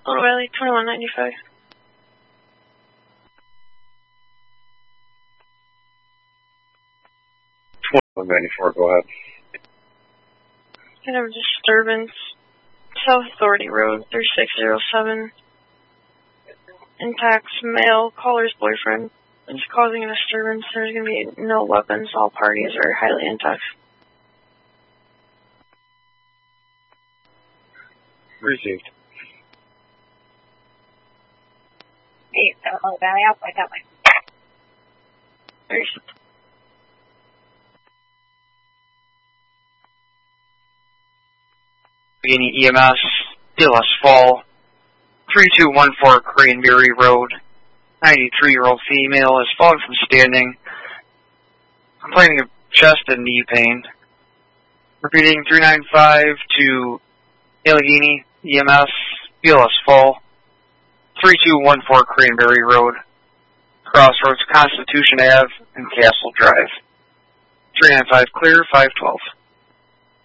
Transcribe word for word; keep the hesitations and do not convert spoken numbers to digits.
Little Valley, twenty-one ninety-five. twenty-one ninety-four, go ahead. Kind of a disturbance. South Authority Road, thirty-six oh seven. Impacts male caller's boyfriend. It's causing a disturbance. There's going to be no weapons. All parties are highly intoxicated. Received. Hey, Little Valley, out by that way. Received. Allegheny E M S, D L S Fall, three two one four Cranberry Road. ninety-three-year-old female has fallen from standing, complaining of chest and knee pain. Repeating, three nine five to Allegheny E M S, D L S Fall, three two one four Cranberry Road, crossroads Constitution Avenue and Castle Drive. three nine five clear, five twelve.